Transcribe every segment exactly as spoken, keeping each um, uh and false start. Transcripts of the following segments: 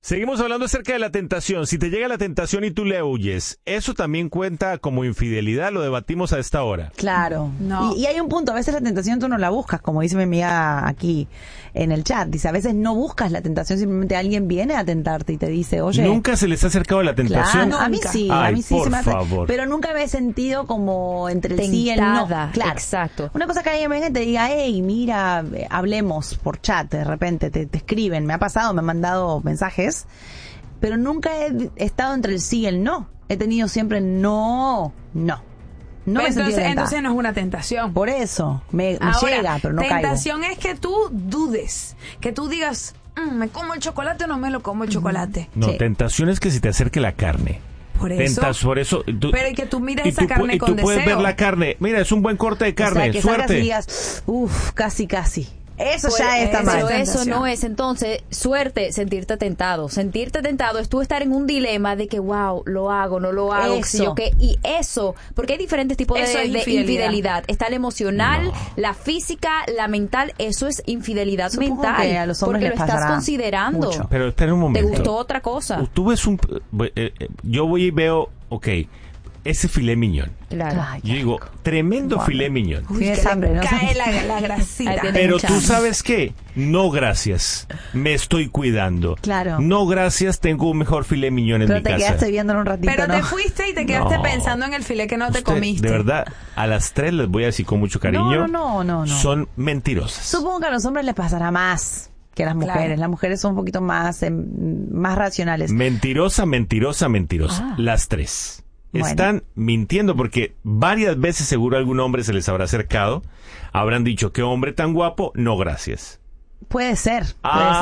Seguimos hablando acerca de la tentación. Si te llega la tentación y tú le huyes, ¿eso también cuenta como infidelidad? Lo debatimos a esta hora. Claro. No. Y, y hay un punto, a veces la tentación tú no la buscas, como dice mi amiga aquí en el chat. Dice, a veces no buscas la tentación, simplemente alguien viene a tentarte y te dice, oye... ¿Nunca se les ha acercado la tentación? Claro, a mí sí, Ay, a mí sí por se me hace, favor. pero nunca me he sentido como entre el sí y el no. Tentada, Claro. exacto. Una cosa que alguien venga y te diga, hey, mira, eh, hablemos por chat, de repente te, te escriben, me ha pasado, me han mandado mensajes, pero nunca he estado entre el sí y el no. He tenido siempre no, no. No me he sentido entonces, tentada. entonces no es una tentación. Por eso, me, me Ahora, llega, pero no tentación caigo. es que tú dudes, que tú digas, mm, ¿me como el chocolate o no me lo como el chocolate? No, Sí. tentación es que se te acerque la carne. Por eso. Tentas, por eso. Tú, Pero y que tú mires y esa tú pu- carne y tú con puedes deseo. ver la carne. Mira, es un buen corte de O carne. sea, que salgas Suerte. y digas, uff, casi, casi. Eso Pues, ya está eso mal. Pero es eso tentación. no es, entonces, suerte, sentirte tentado. Sentirte tentado es tú estar en un dilema de que, wow, lo hago, no lo hago, qué sé Eso. yo qué. Y eso, porque hay diferentes tipos de, Eso es de infidelidad. infidelidad. Está la emocional, No. la física, la mental. Eso es infidelidad Supongo mental. que a los hombres porque les lo estás pasará considerando. mucho. Pero espera un ¿Te momento. gustó otra cosa? Tú ves un. eh, eh, Yo voy y veo, ok, ese filet miñón. Claro. Ay, Yo digo, tremendo Guau. filet miñón. Uy, Tienes que le hambre, ¿no? cae la, la grasita. Ahí tiene- Pero mucha tú hambre. sabes qué, no gracias, me estoy cuidando. Claro. No gracias, tengo un mejor filet miñón en Pero mi te casa. quedaste viéndolo un ratito, Pero ¿no? te fuiste y te quedaste No. pensando en el filete que no te Usted, comiste. De verdad, a las tres les voy a decir con mucho cariño. No, no, no, no, no. Son mentirosas. Supongo que a los hombres les pasará más que a las mujeres. Claro. Las mujeres son un poquito más, em, más racionales. Mentirosa, mentirosa, mentirosa. Ah. Las tres. Bueno. Están mintiendo porque varias veces seguro algún hombre se les habrá acercado. Habrán dicho, qué hombre tan guapo, no gracias. Puede ser, puede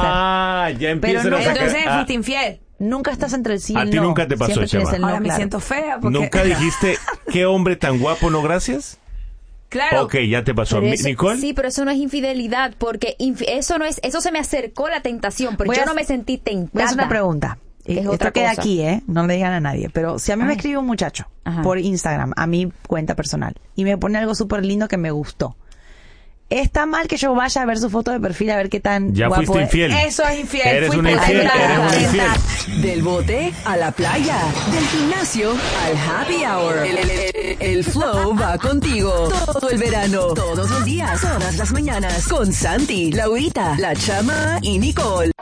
Ah, ya empiezan no- a sacar. Entonces ah, fuiste infiel. ser. Nunca estás entre el sí y A el ti no. nunca te pasó, Siempre tienes Chema. el no, Ahora me claro. siento fea porque... ¿Nunca dijiste, qué hombre tan guapo, no gracias? Claro. Ok, ya te pasó. Pero Mi- eso- Nicole. Sí, pero eso no es infidelidad, porque infi- eso no es, eso se me acercó la tentación, pero Voy yo a- no me sentí tentada. Voy a hacer una pregunta. Que es Esto otra queda cosa. aquí, ¿eh? No le digan a nadie. Pero si a mí me Ay. escribe un muchacho Ajá. por Instagram, a mi cuenta personal, y me pone algo súper lindo que me gustó, ¿está mal que yo vaya a ver su foto de perfil a ver qué tan Ya guapo fuiste es? infiel. Eso es infiel. Eres Fuiste una infiel, tentada. eres una infiel. Tentada. Del bote a la playa, del gimnasio al happy hour. El, el- el- el flow va contigo. Todo el verano, todos los días, todas las mañanas. Con Santi, Laurita, La Chama y Nicole.